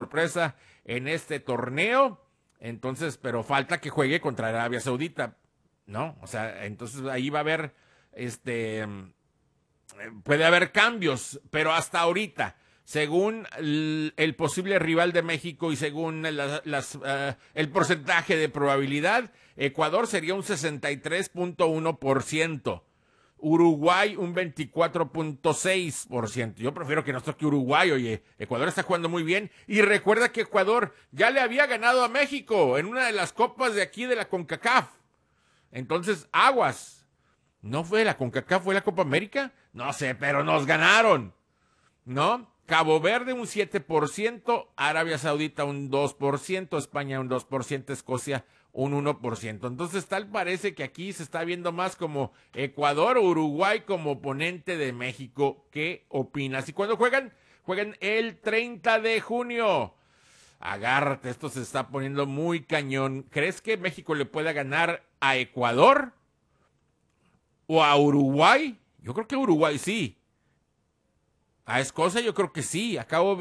sorpresa en este torneo. Entonces, pero falta que juegue contra Arabia Saudita, ¿no? O sea, entonces ahí va a haber, puede haber cambios, pero hasta ahorita, según el posible rival de México y según el porcentaje de probabilidad, Ecuador sería un 63.1%. Uruguay un 24.6%. Yo prefiero que nos toque Uruguay, oye. Ecuador está jugando muy bien. Y recuerda que Ecuador ya le había ganado a México en una de las copas de aquí de la CONCACAF. Entonces, aguas. ¿No fue la CONCACAF, fue la Copa América? No sé, pero nos ganaron, ¿no? Cabo Verde un 7%, Arabia Saudita un 2%, España un 2%, Escocia un 1%. Entonces tal parece que aquí se está viendo más como Ecuador o Uruguay como oponente de México. ¿Qué opinas? ¿Y cuándo juegan? Juegan el 30 de junio. Agárrate, esto se está poniendo muy cañón. ¿Crees que México le pueda ganar a Ecuador o a Uruguay? Yo creo que Uruguay sí. A Escocia yo creo que sí. A Cabo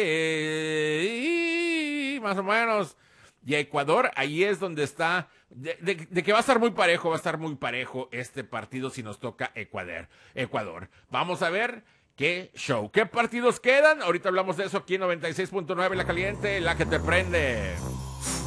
Verde, más o menos. Y a Ecuador, ahí es donde está, de que va a estar muy parejo, este partido si nos toca Ecuador. Vamos a ver qué show, qué partidos quedan. Ahorita hablamos de eso aquí en 96.9 La Caliente, la que te prende.